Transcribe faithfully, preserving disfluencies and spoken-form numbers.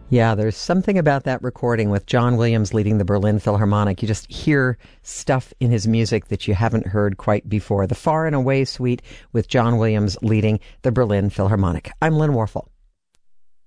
Yeah, there's something about that recording with John Williams leading the Berlin Philharmonic. You just hear stuff in his music that you haven't heard quite before. The Far and Away Suite with John Williams leading the Berlin Philharmonic. I'm Lynn Warfel.